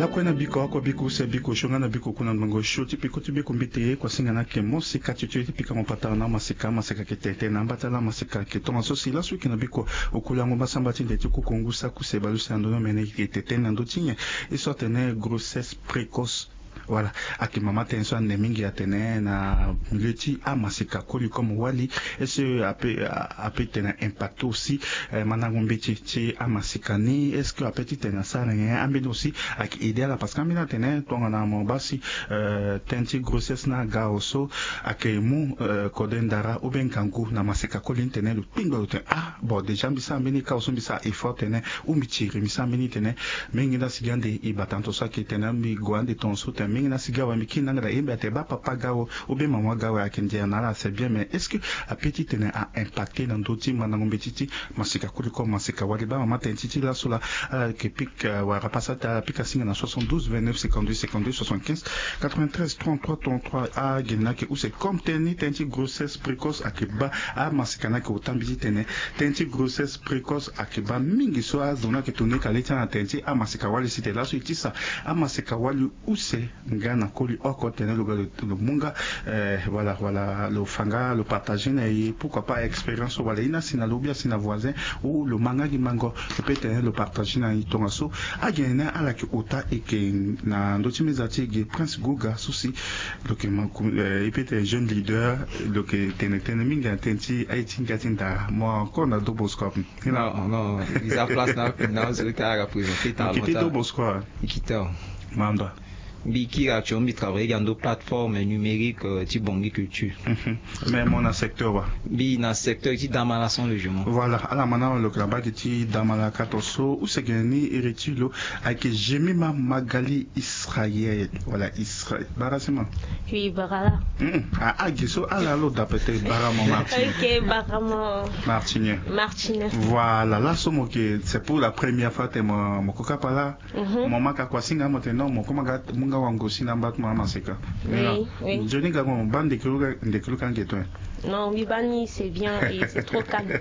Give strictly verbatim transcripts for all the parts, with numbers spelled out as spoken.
la kwena biko kwa biko se biko shonga na biko kuna mango shoti piko tu biko mbite kwa singa na kemo sika tutu pika mpata na masika masika kitete na mbatala masika kitonga so sila su kina biko okula ngomba sambati ndeti ku kongusa ku se balusa ndono mene kitete na ndotinye et sorte ne grossesse précoce. Voilà, aki mama tenso ane mingi atene na mileti amasika koli comme wali et ce ape ape tena impact aussi eh, manangombe titi amasika ni est-ce que ape tena ça rien ambi aussi aki idéal parce que mina tene tonga na mobasi euh, tenti grossesse na gaoso aki mu euh, kodendara ou ben kangu na masika koli tene le pingo te ah bon déjà mbisa mbini ka oso mbisa effort tene ou mitiri mbisa mbini tene mingi na sigande ibatanto sa ki tene mi gwande tonso mingi na sigawa mikina ngada imbe ateba papa gawo obe mama gawo akendia na c'est bien mais est-ce que a petit tene a impacté dans d'autres manangombe titi masika kuliko masika wali ba mama tentiti la sola que pic wa rapasa ta pic singa na soixante-douze vingt-neuf cinquante-deux cinquante-deux soixante-quinze quatre-vingt-treize trente-trois trente-trois a gena que ou c'est comme teni tenti grossesse précoce akeba a masika na que otambiti tene tenti grossesse précoce akeba mingi so a zona que tourner kaleta na tenti a masika wali c'était là so itisa a masika wali ou c'est ngana koli oko tene le le munga euh, voilà voilà le fanga le partager et pourquoi pas expérience voilà ina sina lobia sina voisin ou le manga qui mango peut tenir le partager na itongaso agena ala ki ota et que na ndoti mezati ge prince goga souci donc il peut être jeune leader donc tene tene minga tenti haïti ngatinda moi encore na double scope non non ils a place na na ce que a présenté ta qui double scope Ikita manda Biki a tu travaille dans d'autres plateformes numériques type Bongi Culture. Mais mon secteur wa. Bi na secteur qui damala son logement. Voilà, ala mana le klaba qui damala katoso ou c'est gagné iritulo avec Jemima Magali Israël. Voilà, Israël. Barasima. Oui, barala. Ah ah giso ala lo dapete baramo Martin. OK, baramo Martinien. Martinien. Voilà, là somo que c'est pour la première fois te mo mo kokapa là. Mon maka kwa singa maintenant mon komaga wango sina bat mama seka. Oui, oui. Johnny Gagon bande de kruga de kruga ngeto. Non, Wibani c'est bien et c'est trop calme.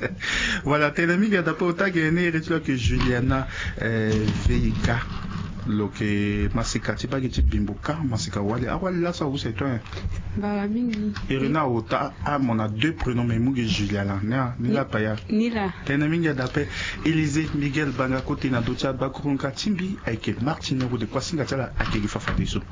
Voilà, télémique d'après ta gagné retro que Juliana euh, V K loke masika tiba giti bimboka masika wale awali la ça où c'est toi. Baba mingi. Irina ota a mon a deux prénoms mais mugi Juliana na ni la paya. Ni la. Télémique d'après Élisée Miguel Banga côté na dotia bakurunka timbi avec Martine de Kwasinga tala akeli fafadiso.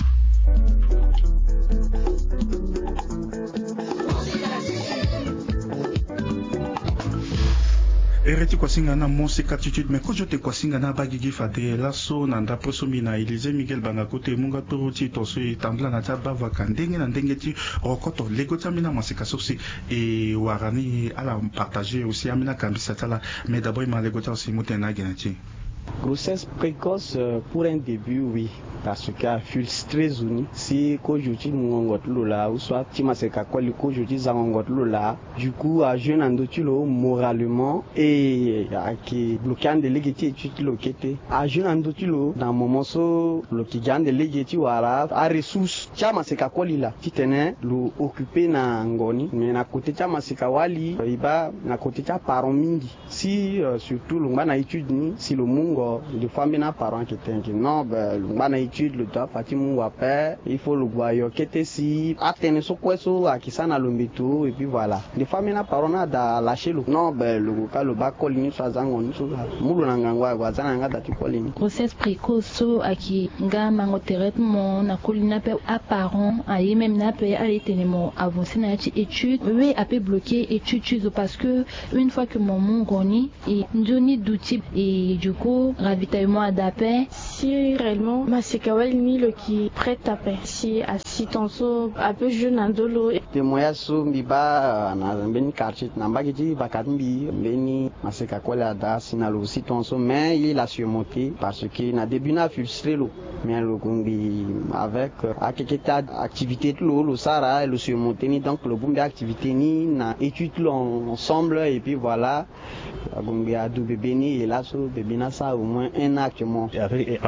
Ereti kwa singa na monse attitude mais quand je te kwa singa na bagigi fade la so na nda poso mina Élisée Miguel Banga côté munga toroti toso itambla na taba vakandenge na ndenge ti rokoto lego tamina masika sosi et warani ala partager aussi amina kambisa tala mais d'abord il m'a lego ta aussi mutena genati. Grossesse précoce pour un début, oui, parce qu'à frustré zuni si kojuti ngongot lola ou soit timaseka kwali kojuti zangongot lola du coup à jeune andotulo moralement et qui bloquant de légiti étude lokete à jeune andotulo dans moment so le qui gagne de légiti wala à ressources timaseka kwali la titene lo occupé na ngoni mais na côté timaseka wali iba na côté ta parent mingi si euh, surtout le na étude ni si le mungo de famille na parent qui tenki non ben le na étude le doit partir mon père il faut le guayo qui était si atteindre so kweso akisana lombito et puis voilà de famille na parent na da lâcher le non ben le ka le ba kolini so zango ni so mulu na ngangwa kwa zana ngata ti kolini grossesse précoce so aki nga mango traitement na kolina pe à parent ayi même na pe aller tenemo avancer na étude oui a peut bloquer étude parce que une fois que mon mon goni et ndoni d'outils et du coup ravitaillement à d'appel si réellement masekawel ni le qui prête à paix si à si tonso un peu jeune en dolo témoignage so mbiba na beni quartier na mbagiti bakambi beni maseka kola da sinalo si tonso mais il a surmonté parce que na début na frustré lo mais le gombi avec akeketa activité lo lo sara le surmonté ni donc le gombi activité ni na étude ensemble et puis voilà gombi a double béni et là so bébé na ça au moins un an actuellement avec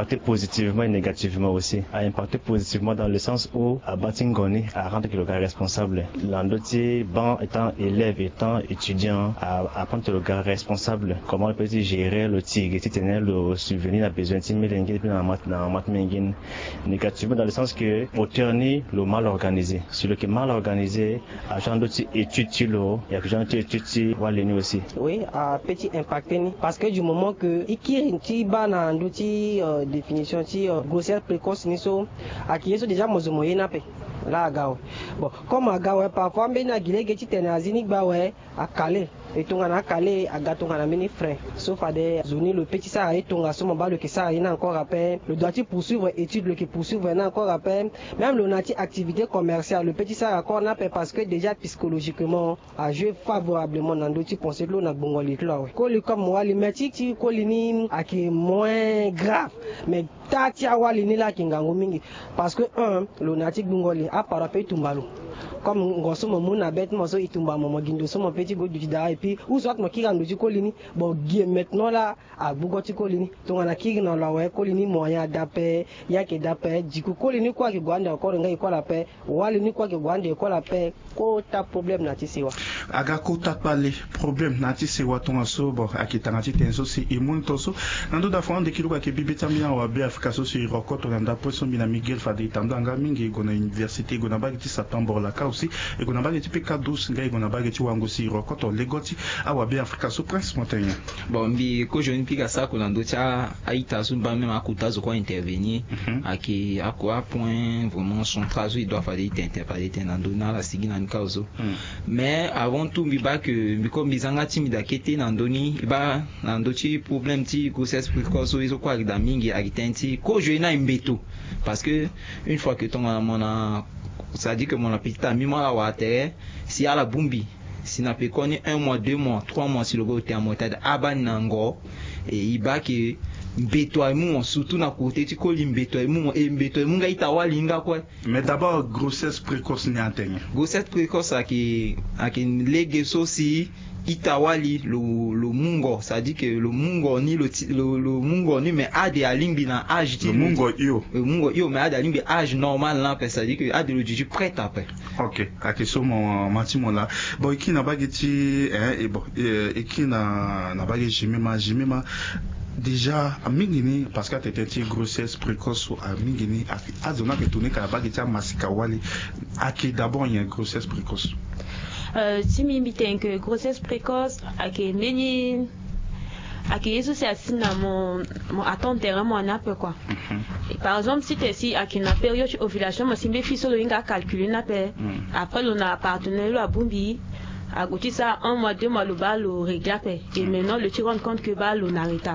impacté positivement et négativement aussi. A impacté positivement dans le sens où à Batingoni à rendre le gars responsable. L'endoti, ban étant élève, étant étudiant, à apprendre le gars responsable. Comment il peut gérer le tigre, si tenir le souvenir à besoin de timélengue dans la matmengine. Négativement dans le sens que auteur ni le mal organisé. Sur le qui est mal organisé, à genre d'outil étude il y a que genre d'études waleni aussi. Oui, à petit impact parce que du moment que ikirinti bana d'outil définition ti grossesse précoce ni so à qui est déjà mozomo yenape là gao. Bon, comme à gao parfois mais na gile geti tenazini bawe à Calais et tongana Calais à gatongana mini frère sauf à des zones le petit ça et tonga somme ba le que ça il encore rappel le doit poursuivre étude le qui poursuivre n'a encore rappel même le nati activité commerciale le petit ça encore n'a pas parce que déjà psychologiquement a joué favorablement dans d'autres penser que l'on a bon les là ko le comme moi les métiers ti ko lini a qui moins grave mais ta ti awali ni la kingango mingi parce que un le nati bungoli a par rapport tumbalo comme ngoso mo na bet mo so itumba mo gindo so mo petit go du da et puis ou soit mo kira ndoji kolini bon gie maintenant là à bugoti kolini to ngana kiri na la we kolini moyen d'appel ya ke d'appel diku kolini kwa ke gwanda encore ngai kwa la paix wali ni kwa ke gwanda kwa la paix ko ta problème na ti sewa aga ko ta pale problème na ti sewa to so bon akitanga ti tenso si imun to so nando da fond de kilo ka ke bibeta mi wa be Afrika so si rokoto na poso mi na Miguel Fadi tandanga mingi go na université go na ba ti septembre la ka aussi et go na ba ti peka douze ngai go na ba ti wango si rokoto legoti awa be Afrika so prince montagne bon mbi ko je pika sa ko nando cha aita so ba même akuta zo ko intervenir aki akwa point vraiment central il doit falloir interpeller nando na la sigina nkaozo mais avant tout mbi ba que mbi ko mbizanga timida kete nandoni ba nando ti problème ti grossesse précoce so izo kwa da mingi agitenti ko je na imbeto parce que une fois que ton mon ça dit que mon petit ami moi wa terre si à la bumbi si n'a pas connu un mois deux mois trois mois si le gars était en motade abanango et il bat que mbeto amu surtout na côté ti ko limbeto amu et mbeto amu ga itawa linga quoi mais d'abord grossesse précoce ni atteint grossesse précoce a qui a qui légué aussi itawali le le mungo ça dit que le mungo ni le le, le mungo ni mais a de alimbi na âge le mungo yo le mungo yo mais a de alimbi âge normal là ça dit que a de le du prêt après OK à question mon matimo là bon qui na bageti hein et bon et qui na na bageti jimema jimema déjà à mingini parce que t'étais une grossesse précoce à mingini à zona que tourner ka bageti masika wali à qui d'abord il y a une grossesse précoce euh si m'imite que grossesse précoce à qui meni à qui eso c'est assis na mon mon attente vraiment on a peu quoi et par exemple si t'es si à qui na période ovulation moi si me fils solo inga calculer na pe après on a partenaire à bumbi à côté ça un mois deux mois le bal au réglapé et maintenant le tu rends compte que bal on arrête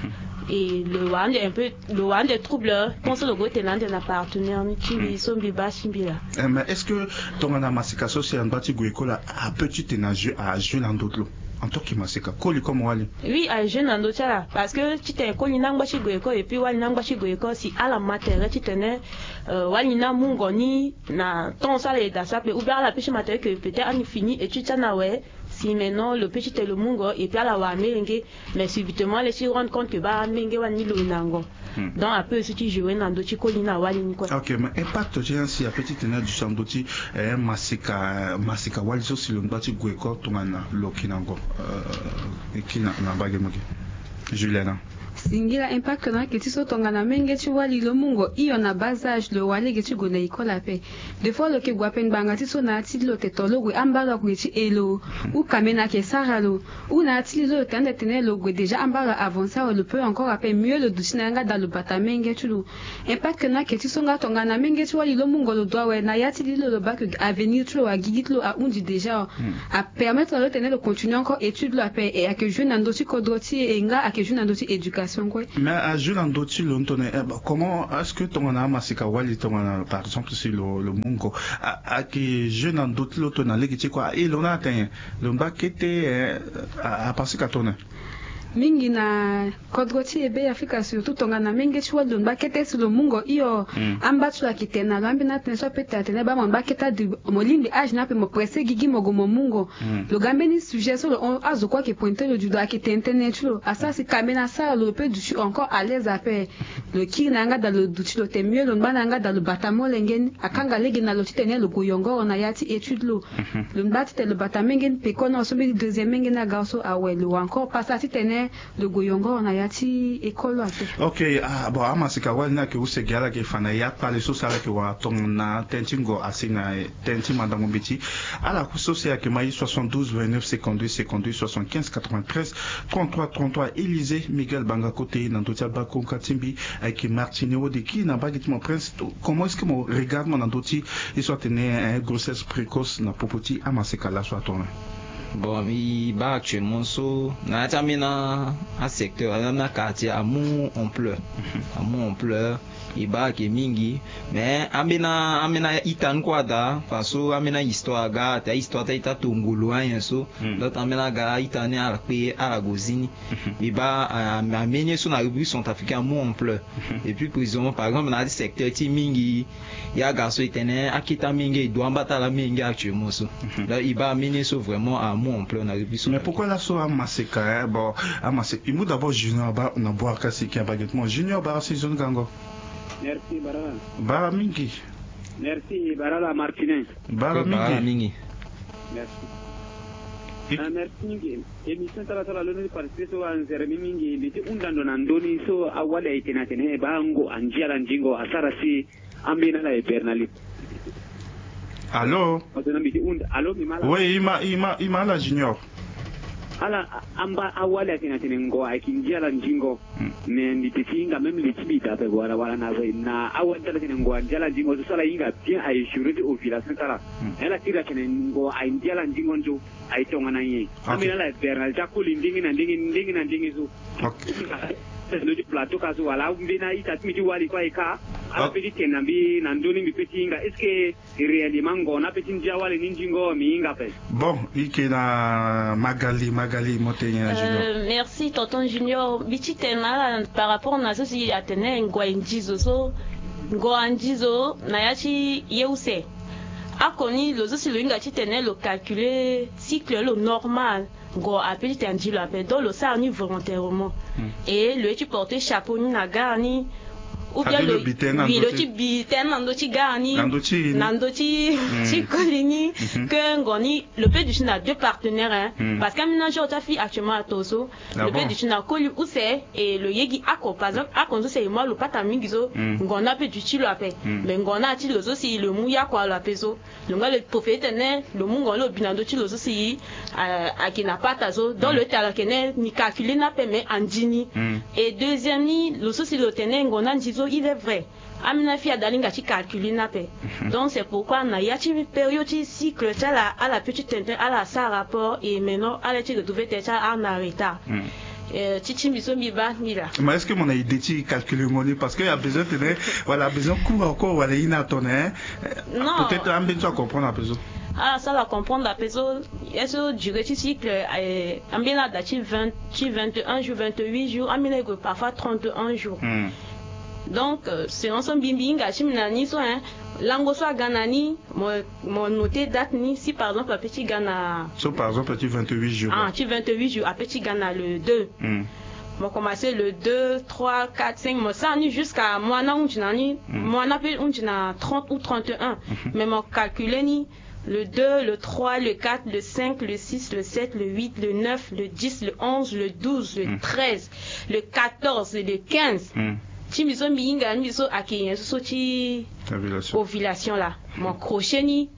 et le one un peu le one des troubles pense le gros tenant de la partenaire qui sont bi bas là mais est-ce que ton anamasika social en bâti goécola a petit énergie à jouer dans d'autres en tant que masika koli comme wali oui à jeune en d'autres là parce que tu t'es koli nangwa chi goéko et puis wali nangwa chi goéko si à la matière tu tenais wali na mungoni na ton ça les da ça peut ou bien la pêche matière que peut-être on fini et tu t'en as ouais si maintenant le petit est le mungo et puis à la wamenge mais subitement les se rendent compte que ba menge wani lo nango donc un peu si tu joues dans d'autres colina wali ni quoi OK mais impact j'ai ainsi à petit teneur du sandoti eh masika masika wali so si le bati goeko tongana lokinango euh kina na bagemoki Juliana singira impact na kiti so tongana menge ti wali lo mungo iyo na basage le wali geti go na ikola pe de fois lo ke gwapen banga ti so na ti lo te tolo go ambala go ti elo ou kamena ke saralo ou na ti lo tande tenir lo go déjà ambala avancer le peut encore après mieux le dusinanga dans le bata menge ti lo impact na kiti so nga tongana menge ti wali lo mungo lo doit we na ya ti lo lo bac avenir ti lo a gigit lo a undi déjà à permettre lo tenir de continuer encore étude lo après et à que jeune andoti kodroti et nga à que jeune andoti éducation. Mais à jouer dans d'autres l'ontonné comment est-ce que ton a masika wali ton par exemple si le le mungo à que jeune dans d'autres l'ontonné les qui quoi et l'on a atteint le bac était à passer qu'à tourner mingi na kodgoti ebe Afrika surtout tongana mingi chwa don bakete silo mungo iyo mm. ambatu la kitena lambi na tenswa peta tena ba mon baketa di molimbi age na pe mo presse gigi mogo mo mungo mm. lo gambe ni sujet sur le azo quoi que pointer le judo qui t'internet chulo asa si kamena ça le peu du encore à l'aise à faire le ki nanga dans le duchi lo temio lo bananga dans le batamo lengen akanga legi na lo titene lo goyongo na yati étude lo le mbati te le batamengen pe kono so bi deuxième mengen na garso awelo encore passa titene le goyongo na yati école ate. OK, ah bon amasika wala ke usegala ke fana ya pale so sala ke wa tongna tentingo asina tenti mandango biti ala ku socia ke mai soixante-douze vingt-neuf cinquante-deux cinquante-deux soixante-quinze quatre-vingt-treize trente-trois trente-trois Élysée Miguel Banga côté dans tout ba ko katimbi avec Martineo de qui na bagit mon prince comment est-ce que mon regarde mon andoti il soit tenu une grossesse précoce na popoti amasika la soit tourné. Bon, il bat actuellement so na tamina un secteur na quartier à mon ampleur à mon ampleur il bat ke mingi mais amena amena itan kwa da faso amena histoire ga ta histoire ta ita tongolo an so l'autre amena ga itane ala pe ala gozini il bat amener son arrivée sont africains à mon ampleur et puis prison par exemple dans des secteurs ti mingi ya garçon itene akita mingi doit battre la mingi actuellement so là il va amener so vraiment à mon ampleur na arrivée. Mais pourquoi là so amaseka bon amaseka il moet d'abord junior ba na boire kasi ki baguettement junior ba saison gango. Merci Bara. Bara mingi. Merci Bara la Martinez. Bara mingi. mingi. Merci. Ah, merci mingi. Émission tala tala loni participer so an zeremi mingi biti undando nandoni so awale itena tene bango anjala njingo asara si ambina la eternali. Allô? Allô Mimala. Oui, ima ima ima la junior. Ala amba awale akina tinengo akinjia la njingo me ndipiti inga même les tibita pe wala wala na na awale tala tinengo anjala njingo so sala inga bien ay juré au village sala ela tira tinengo ay njala njingo njo ay tonga na yin amina la bernal jakuli ndingi na ndingi ndingi na ndingi so le plateau kaso wala mbina ita timiti wali kwa ika ala peti tenambi na ndoni mi peti inga est-ce que réellement ngona peti njia wali ninjingo mi inga pe bon ike na magali magali motenya junior. Euh, merci tonton junior biti tena par rapport na sosi atene ngwa njizo so ngwa njizo na yachi yeuse akoni lozo si loinga titene lo calculer cycle lo normal go appelle tendu la paix dans le sarni volontairement et le tu porter chapeau ni na garni ou bien le oui le type biten nandochi garni nandochi chi kolini que ngoni le peu du china deux partenaires hein parce qu'un ménage ta fille actuellement à Toso le peu du china koli où c'est et le yegi ako par exemple akonzo c'est moi le pata mingizo ngona pe du chi la paix mais ngona ti lozo si le mouya kwa la peso le ngale prophète ne le mungo lo binando ti lozo si akina pata zo dans le tala kene ni calculer na pe mais andini et deuxième ni lozo si le tene ngona ndizo il est vrai amina fi adalinga ti calculer na pe donc c'est pourquoi na ya ti période ti cycle ta la à la petite tente à la ça rapport et maintenant à la ti retrouver ta en retard euh titi biso biba mila mais est-ce que mon idée ti calculer monnaie parce que y a besoin de voilà besoin court encore voilà ina tonner peut-être un besoin comprendre un peu. Ah, ça va comprendre la personne. Est-ce que durée du cycle, Ambina dati vingt, vingt et un jours, vingt-huit jours, Ambina parfois trente et un jours. Mm. Donc, c'est ensemble bimbinga, chimnani so hein. Lango soit ganani, mon noté date ni si par exemple un petit gana. So par exemple petit vingt-huit jours. Ah, petit vingt-huit jours, un petit gana le deux. Mm. Moi commencer le deux, trois, quatre, cinq, moi ça ni jusqu'à moi na unjinani, moi na pe unjina trente ou trente et un. Mais mon calculer ni le deux, le trois, le quatre, le cinq, le six, le sept, le huit, le neuf, le dix, le onze, le douze, le treize, le quatorze, le quinze. Ti miso minga miso akiyen so ti ovulation là. Mon crochet ni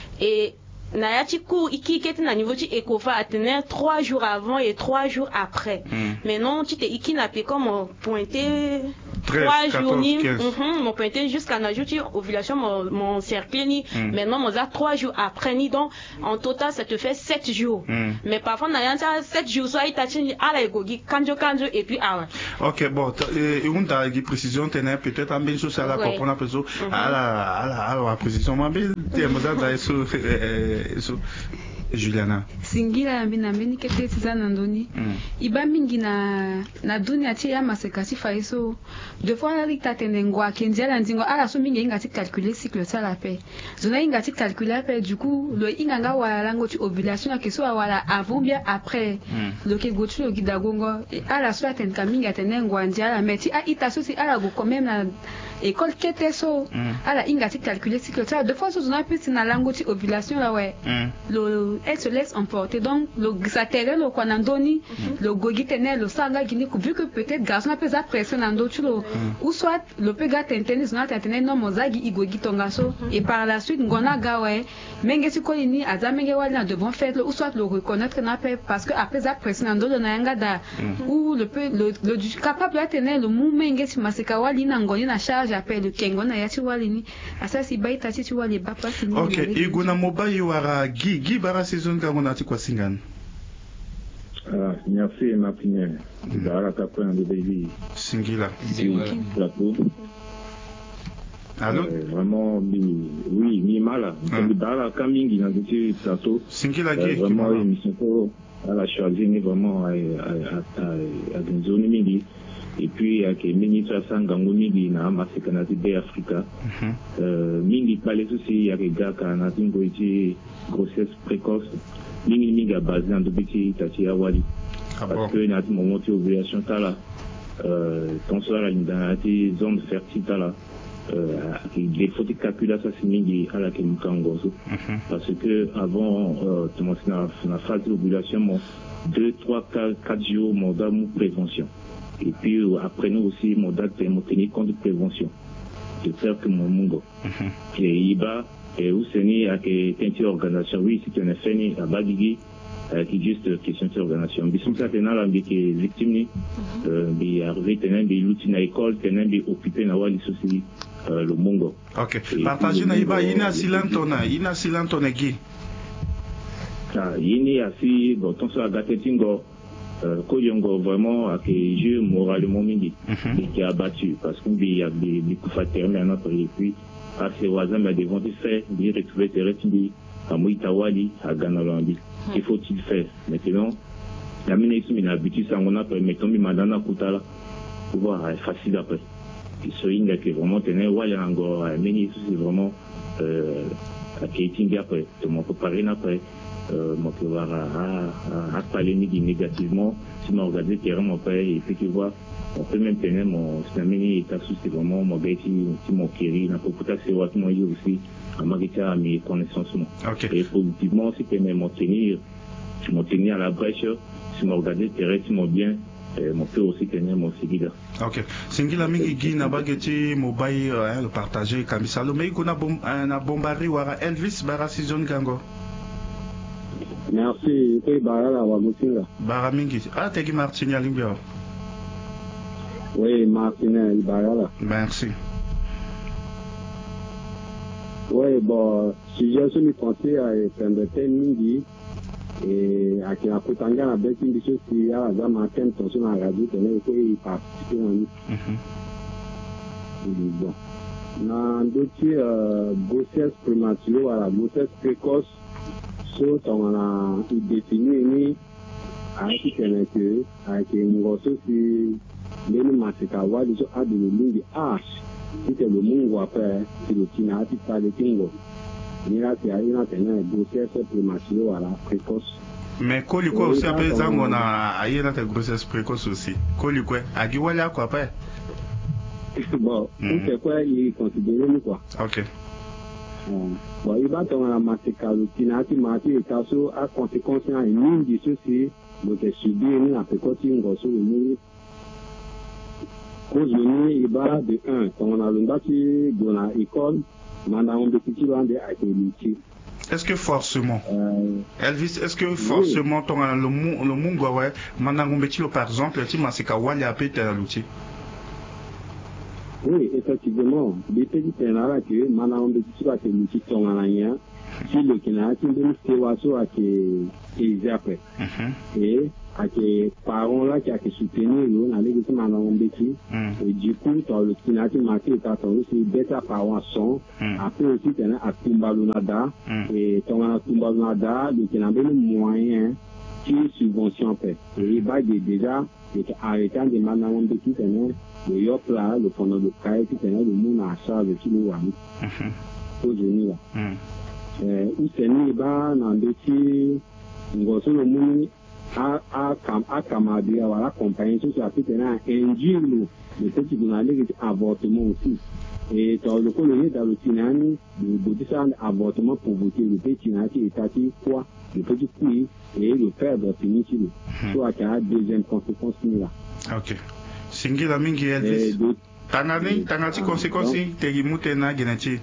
et na ya ti cours iki kete na niveau ti ekofa atteindre trois jours avant et trois jours après. Maintenant tu te iki na pe comme pointer trois jours ni mon pointer jusqu'à na jour ti ovulation mon mon cercle ni maintenant mon za trois jours après ni donc en total ça te fait sept jours. Mais parfois na ya sept jours soit ita ti ala egogi kanjo kanjo et puis ah. OK bon et on t'a dit précision tenait peut-être en bien ça la comprendre un peu so à la à la à la précision mais bien mo za ça so Juliana Singila yambi na mbeni kete tizana ndoni. Mm. Iba mingi na na dunia chi ya masekasi faiso. De fois la rita tenengwa kenjala ndingo ala so mingi inga ti calculer cycle ça la paix. Zona inga ti calculer paix du coup le inga nga wala lango ti ovulation a keso wala avant bien après. Mm. Le ke gotu le gidagongo ala so aten kaminga tenengwa ndjala meti a ita so si ala go quand même na école kete so mm. ala inga ti calculer cycle ça de fois so zona pe na lango ti ovulation la ouais. Mm. Le elle se laisse emporter donc le xatéré le kwanandoni mm. le gogi tenel le sanga gini vu que peut-être garçon a pesa pression nando tu le ou soit le pega tentene zona tentene no mozagi igogi tongaso et par la suite ngona gawe menge si kolini aza menge wali na de bon fait ou soit le reconnaître na pe parce que après ça pression nando le nanga da ou le peut le le capable de tenir le mou menge si maseka wali na ngoni na charge appelle le kengona ya ti wali ni asa si baita ti wali ba pas ni OK iguna mobai wara gi gi bara saison ka ngona ti kwa singana. Ah, merci Martinez. Dara kapon de baby. Singila. Plateau. Allô? Euh, vraiment, oui, mi mala. Dara kamingi na petit plateau. Singila gi. Vraiment, émission pour à la choisir ni vraiment à à à à une zone mingi. Et puis à que ministre sangango mingi na masika na de Africa. Euh, mingi parler aussi à regard kana tingo iti grossesse précoce. Mingi mingi a basé en petit tati awali parce que na moment de ovulation tala euh ton soir la dans des zones fertiles tala euh des faut calculer ça c'est mingi à la kemukango parce que avant euh na na phase d'ovulation deux trois quatre jours mon dame prévention et puis après nous aussi mon date de tenir compte de prévention de faire que mon mungo et iba et où c'est ni à que organisation oui c'est un effet ni à Badigi qui juste question de organisation mais ça c'est là qui est victime ni bi arrivé tenant des outils na école tenant des occupé na wali souci le mongo. OK partager na iba ina silantona ina silantona gi ah yini asi bon ton ça gatetingo ko yongo vraiment à que jeu moralement mingi qui a battu parce qu'on il y a des des coups faternels à notre et puis à ces voisins mais devant des faits bien retrouver des rétini à Moitawali à Ganalandi qu'il faut-il faire maintenant la ministre m'a habitué ça on a permettant mi madana kutala pour voir facile après et ce il que vraiment tenir wala encore ministre c'est vraiment euh à Keting après de mon préparer après euh mon que voir à à parler négativement si m'a regardé terrain après et puis tu vois on peut même tenir mon stamina et c'est vraiment mon bête si mon kéri n'a pas peut-être c'est what moi aussi à marquer à mes connaissances et positivement si tu mon tenir mon tenir à la brèche si mon regarder terrain si mon bien mon peut aussi tenir mon singila. OK singila mingi gi na bageti mobile le partager kamisalo mais kuna bom na bombari wara Elvis bara season gango. Merci et bara la wa mutinga. Bara mingi ah tegi Martinia limbio. Oui, Martinez Ibarala. Merci. Oui, bon, si j'ai aussi pensé à Pembete Mingi et à qui a coûté un gars à Betty Bichot qui a la matin, ton son à la radio, tenait qu'il participe en lui. Bon. Dans d'autres grossesse prématurée, à la grossesse précoce, sauf on a défini à qui tenait que, à qui nous aussi. Neni masika wali so adi le lingi ash ite le mungu après si le tina ati pa le tingo ni la ti aina tena grossesse prématurée wala précoce mais koli ko aussi appelle zango na aina te grossesse précoce aussi koli ko agi wala quoi après bon c'est quoi il considère ni quoi. OK bon il va tomber la masika le tina ati mati et kaso a conséquence en mingi ceci donc subir ni la précoce ngo so ni cause ni iba de un quand on a le bâti dans la école mandant de petit bande à l'école. Est-ce que forcément euh, Elvis est-ce que forcément ton le monde le monde ouais mandant de petit par exemple tu m'as c'est qu'awali a pété à l'outil. Oui effectivement les petits là que mandant de petit à l'école ton en si le qui n'a pas de c'est waso à qui est après et ake parents là qui a soutenir nous dans les qui maintenant béti et du coup dans le finati marqué ta ton aussi bêta parents sont après aussi tena à Tumbalunada et ton à Tumbalunada de qui n'a pas le moyen qui subvention fait et bah déjà et arrêtant de maintenant béti tena le yop là le fond de caille qui tena le monde à charge qui nous a mis aujourd'hui là euh où c'est ni bah dans béti ngoso le monde a a kam a kamadi à la compagnie sur la petite là induire le petit journaliste avortement aussi et dans le colonie dans le Tinani le bodisa avortement pour voter le petit nati etati quoi le petit fille et le père doit finir sur le soit qu'il y a deuxième conséquence là. OK. Singi la mingi Elvis. Tanani tanati conséquence te rimute na genati.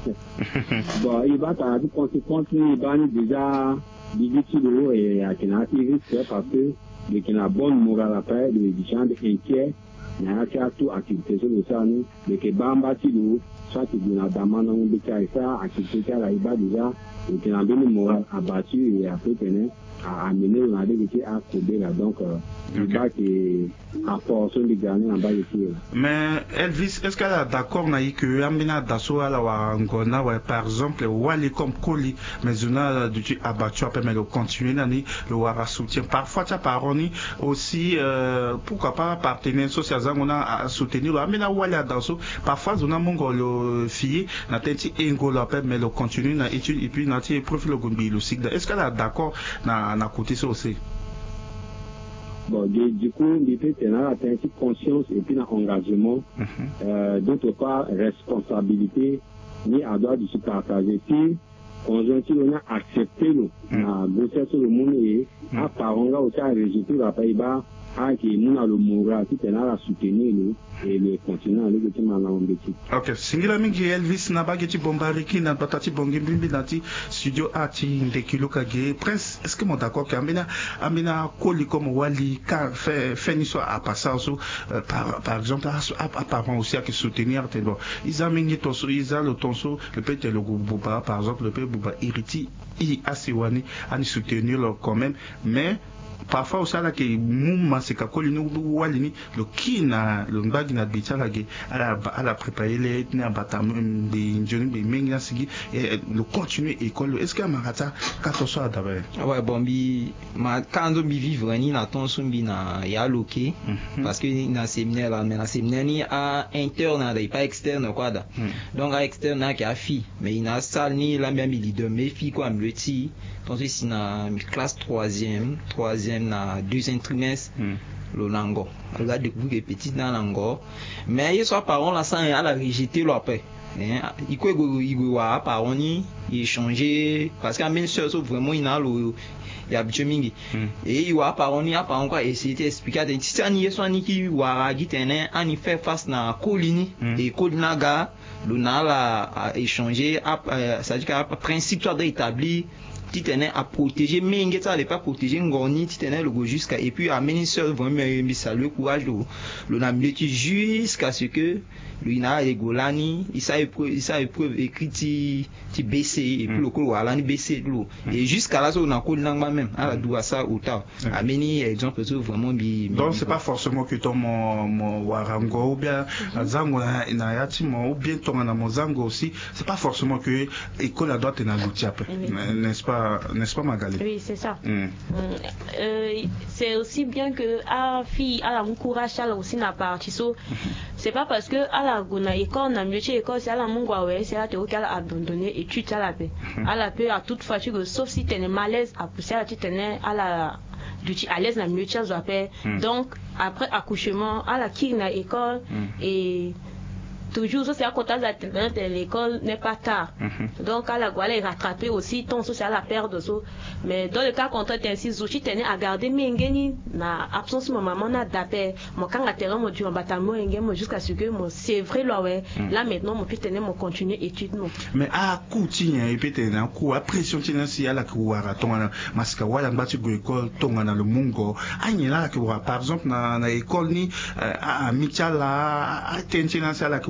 Bon, il va t'avoir des conséquences il va déjà difficile et à qui n'a risque parce que les qui n'a bonne morale après les gens inquiets n'a qu'à tout activité sur le sang les qui bamba tilo soit qui n'a demande on bécaye ça activité là il va déjà et qui n'a bonne morale abattu et après tenir à amener la délicate à couper là donc il va qui à force de gagner en bas ici. Mais Elvis, est-ce qu'elle est d'accord naï que Amina Dasso à la Wangona par exemple Wali comme Koli mais on a du abattu après mais le continuer nani le Wara soutien parfois tu as paroni aussi euh, pourquoi pas partenaire social on a soutenir Amina Wali Dasso parfois on a mon le fille na tenti engolo après mais le continuer na étude et puis na ti profil le gombi le cycle. Est-ce qu'elle est d'accord na na côté ça aussi? Bon, du coup, il peut tenir la conscience et puis l'engagement, mm-hmm. euh, d'autre part, responsabilité, ni à droit de se partager. Si, conjointement, on a accepté, nous, à bosser sur le monde et, à part, on a aussi à rejeter la païba, à qui nous a le moral, qui tenir à soutenir, nous, et le continuer à aller de mal en bêtise. Ok, singila mingi Elvis na bageti bombariki na batati bongi bimbi nati studio ati ndekilo kage prince est-ce que mon d'accord que amina amina koli comme wali ka fait fait ni soit à passer euh, par par exemple apparemment aussi à qui soutenir bon ils a mingi tonso ils a le tonso le peut le bouba par exemple le peut bouba iriti i asiwani ani soutenir quand même mais parfois aussi là que mouma c'est kakoli nous walini le kina le mbagi na bitala ge ala ala préparer les na batam de jeunes de menga sigi et le continuer école est-ce que marata kato so d'abord ouais bon bi ma quand on bi vivre ni na ton sumbi na ya loké parce que na séminaire là mais na séminaire ni à interne là pas externe quoi da donc à externe na qui a fille mais il na salle ni la même leader mais fille quoi me ti donc c'est na classe troisième troisième na deuxième trimestre le lango on a découvert que petit dans lango mais il soit parents là ça à la rejeter leur après il quoi il quoi parents ni il changer parce qu'à même sûr vraiment il a le il habitué mingi et il va parents ni à parents quoi essayer d'expliquer des si ça ni soit ni qui wa gitene ani faire face na colini et colinaga le na la échanger ça dit qu'à principe soit d'établir tu tenais à protéger mais il ne pas protéger ngoni tu tenais le go jusqu'à et puis amener seul vraiment le courage le le n'amener jusqu'à ce que lui n'a égolani il ça épreuve il ça épreuve écrit ti ti B C et puis le ko wala ni B C lo et jusqu'à là ça on a ko nangba même à la doua ça ou ta amener exemple vraiment bi donc c'est pas forcément que ton mon mon warango ou bien zango na yati mon ou bien ton na mozango aussi c'est pas forcément que école doit être na l'outil après n'est-ce pas n'est-ce pas Magali? Oui, c'est ça. Mm. Euh, c'est aussi bien que à fille à la courage à la aussi n'a pas so c'est pas parce que à la gona école na mieux école c'est à la mongwa ouais c'est à te qu'elle a abandonné étude à la paix à la paix à toute fatigue sauf si tu es malaise à pousser à tu tenais à la du à l'aise na mieux tu as paix donc après accouchement à la qui na école et toujours ça c'est à côté de l'école n'est pas tard mm-hmm. donc à la guale rattraper aussi ton social à perdre ça mais dans le cas contraire ainsi aussi tenir à garder mengeni na absence mon maman n'a d'appel mon quand à terrain mon dieu en bataillon engem jusqu'à ce que mon c'est vrai là ouais mm. là maintenant mon puis tenir mon continuer étude non mais à coutinho et puis tenir coup à pression tenir si à la couara ton na masika wala mbati go école ton na le mungo ani là que par exemple na na école ni à michala à tenir si à la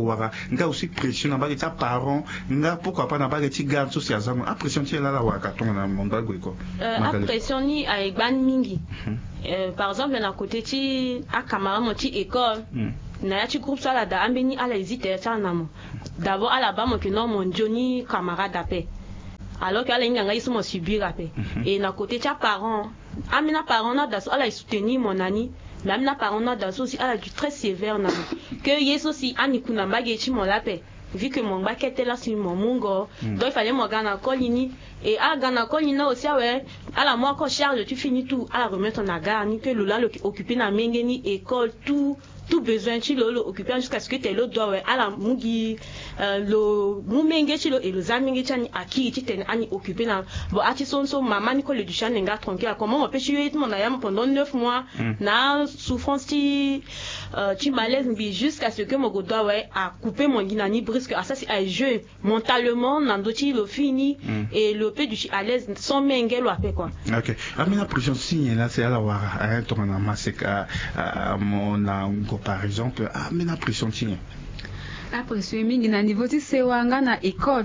wara nga aussi pression na ba ta parents nga pourquoi pas na ba ti garde so si azango a pression ti la la waka tonga na monda gweko a pression ni a egban mingi par exemple na côté ti a camarade mo ti école na ya ti groupe ça là da ambeni ala hésiter ça na mo d'abord à la bas mo que non mon Johnny camarade d'appel alors que ala nganga iso mo subir appel et na côté ti parents amina parents na da so ala soutenir mon ami mais amina parents na da so aussi ala du très sévère na que yeso si ani kuna mbage ti mon lapé vu que mon bac était là sur mon mungo donc il fallait mon gana colini et à gana colini aussi ouais à la moi quand charge tu finis tout à remettre en agar ni que lola occupé na mengeni école tout tout besoin tu le occupé jusqu'à ce que tu le dois ouais à la mugi le mumenge tu le et le zamenge tu a qui tu t'es ani occupé na bon à ti son son maman ni le du chan nga tranquille comment on peut tuer mon ayam pendant neuf mois na souffrance ti tu malaise bi jusqu'à ce que mon doigt ouais a coupé mon guinani brusque à ça c'est un jeu mentalement nandoti le fini et le peu du à l'aise sans menge lo après quoi. OK amina pression signe là c'est à la wara hein ton na maseka mon par exemple amina pression signe la pression mingi na niveau ti sewanga na école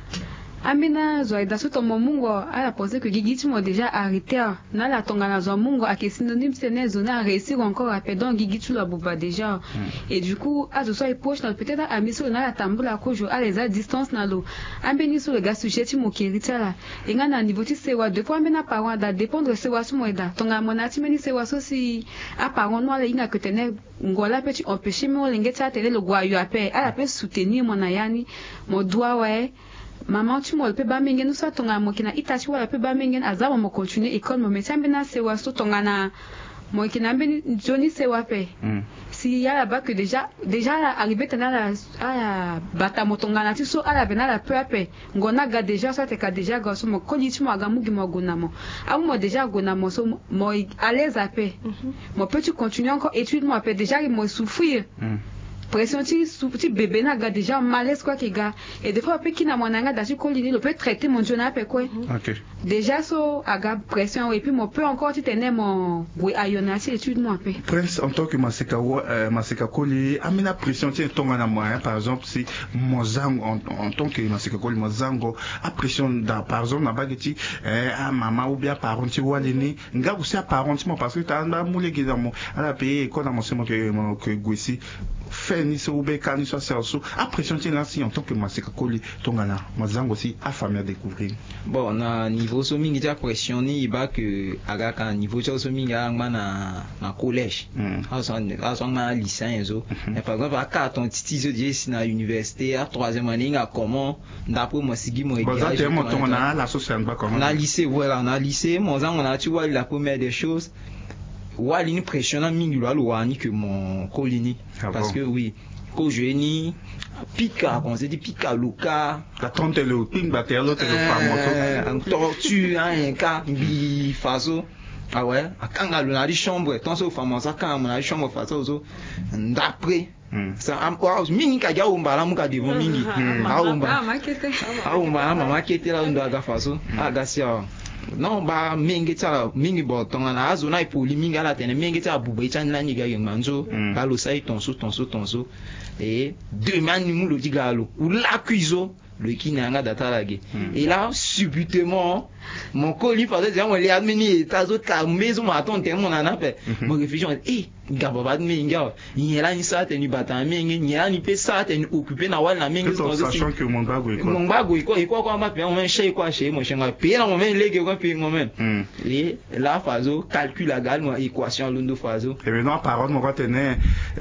amina zoida soto momungo ala penser que Gigi mo déjà arrêté na la tonga na zo mungo a que synonyme c'est ne zona réussir encore à donc Gigi tu la boba déjà et du coup à ce soit proche peut-être à miso na la tambula ko jo à les à distance na lo ambeni sur le gars sujet ti mo kirita la et na niveau ti sewa deux fois mena parent da dépendre sewa su mo da tonga monati meni sewa so si a parent no la inga que tenait ngola petit empêcher mo lengeta tele le gwayo ape ala peut soutenir mon ayani mon doigt ouais maman tu mo pe ba mengen nous ça tonga mo kina itachi wala pe ba mengen azaba mo continuer école mo metambe na sewa so tonga na mo kina mbeni Johnny sewa pe si ya là-bas que déjà déjà arrivé tena la à bata mo tonga na ti so ala bena la peu ape ngona ga déjà ça te ka déjà ga so mo koliti mo aga mugi mo gona mo a mo déjà gona mo so mo à l'aise ape mo peux tu continuer encore étude mo ape déjà mo souffrir pression ti petit bébé na ga déjà malaise quoi que gars et des fois pe qui na monanga da ci colini le peut traiter mon jona pe quoi OK déjà so aga pression et puis mon peut encore ti tener mon oui ayona ci étude moi pe prince en tant que maseka euh, maseka koli amina pression ti tonga na moi par exemple si mozango en, en tant que maseka koli mozango a pression da par exemple na bageti eh a maman ou bien parent ti walini nga aussi a parent ti mo parce que ta na mulegi da mo ala payer ko na mo se mo que que gwesi fait ni so be kan ni so so a pression ti là si en tant que maseka koli tonga na mozango aussi a famille à découvrir bon na niveau so mingi ja pression ni ba que aga ka niveau so mingi angma na na collège a so a so na lycée zo et par exemple a ka ton titi zo di si na université a troisième année nga comment d'après moi sigi mo bon ça mo tonga na la sociale ba comment na lycée voilà na lycée mozango na tu vois la première des choses wali ni pression na mingi lo alo wani que mon colini parce que oui ko jeuni pika on se dit pika luka la tonte le ping bater l'autre le famoso en tortue un cas bi faso ah ouais akanga lo na di chambre ton so famosa quand na di chambre faso zo d'après ça am quoi mingi ka ja umbala muka di mingi ah umba ah makete ah umba mama kete la ndo aga faso aga sia non ba mingi tsala mingi bo tonga na azo na ipoli mingi ala tene mingi tsa buba itsanila ni ga yengmanzo balo sai tonso tonso tonso et deux mani mu lo digalo ou la cuiso le kinanga datalage et là subitement mon colis faisait dire moi les admini tazo ta maison ma ton tellement na nape mon réfugié eh gaba bad mingi il là ni ça tenu bata mingi ni ani pe ça tenu occupé na wal na mingi sachant que mon bago quoi mon bago quoi et quoi quoi ma pe on met chez quoi chez mon chenga pe na moment lege quoi pe moment et là fazo calcul la gal moi équation lundo fazo et maintenant parole mon va tenir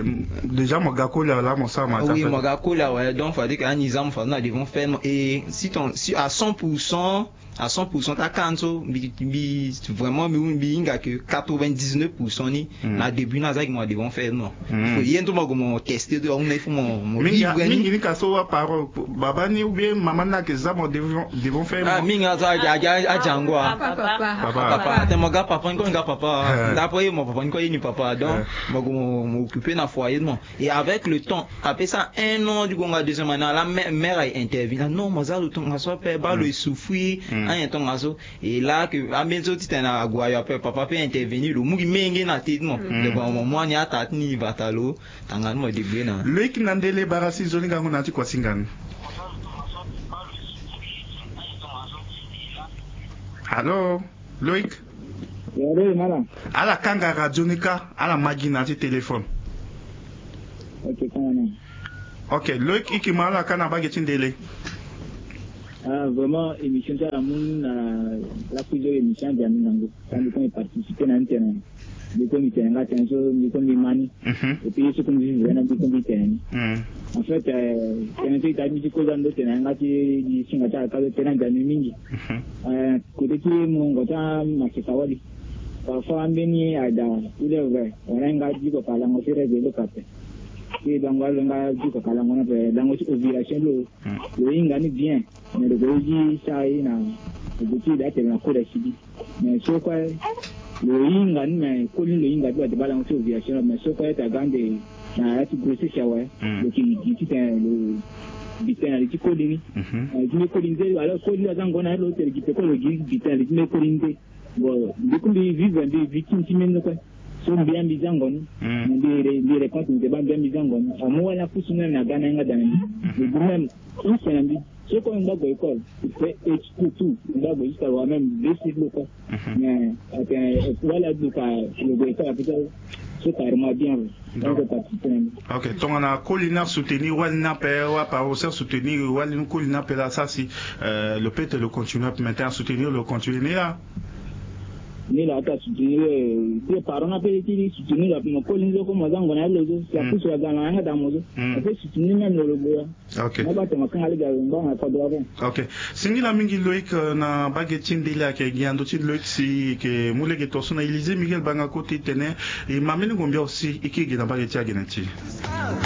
déjà mon gako là là mon ça ma oui mon gako là ouais donc fallait que anizam fazo na devons faire et si ton si à cent pour cent à cent pour cent ta kanto bi bi vraiment bi bi inga que quatre-vingt-dix-neuf pour cent ni na début na za moi devons faire non faut y ento mo tester de on il faut mon vivre ni ni ka so parole baba ni ou bien maman na que ça mo devons devons faire ah minga za ja ja jangwa papa papa te mo ga papa ngo nga papa d'après mon papa ngo ni papa donc mo m'occuper na foyer non et avec le temps après ça un an du gonga deuxième année la mère a intervenu la non mazalo tonga so pe ba le souffrir an tonga so et là que amezo titana agwayo pe papa peut intervenir le mugi menge na titmo de bon moment ni atat ni batalo tanga mo de bena Loïc Nandele barasi zoni ngango nati kwa singana. Allô Loïc. Oui, madame. Ala kanga radionika ala magi nati téléphone. Ok, comment? Ok, Loïc Ikimala kana bagetin délai. Ah, vraiment, émission de la moune, la plusieurs émissions de la moune, quand on participe dans l'interne, du comité, on a un jour, du comité mani, et puis ce qu'on dit, on a du comité. En fait, quand on est à musique, on a d'autres, on a des singata, quand on est dans le mingi. Côté qui, mon gota, ma kawali. Parfois, on est à da, il est ouvert, on a un gars qui peut parler, on s'est révélé par terre. Et dans le langage du Kalamona, dans le ovulation, le ingani bien, mais le goji, ça y est, le petit date est la cour de Sidi. Mais ce quoi, le ingani, mais colline le ingani doit balancer ovulation, mais ce quoi est à grande, na ati grosse shawa, le qui dit le bitin, le petit colline, le colline, alors colline à Zangona, l'autre qui peut le guide, bitin, le colline, bon, du coup, les vivent des victimes qui mènent quoi. Sont bien mis en gonne, les réponses ne sont pas bien mises en gonne. À moi, la pousse même à gagner un gagnant. Le même, on s'est dit, ce qu'on a à l'école, c'est tout, on a jusqu'à voir même blessé le corps. Mais, voilà, donc, le boycott a peut-être, c'est carrément bien. Ok, donc on a Colina soutenir, Walina Péwa, par aussi soutenir, Walina Colina Péla, ça si le pète le continue, maintenant soutenir le continue là. Ni la ta soutenir les parents peuvent été soutenir la mon colline comme on a le ça pousse la dans la dans mozo peut soutenir même le boya. OK. On va te marquer aller dans bon pas droit. OK. Singi la mingi Loïc na bagetin dela ke giando ti Loïc si ke mule ke toso na Élysée Miguel banga côté tene et mamene gombia aussi ikige na bagetia geneti.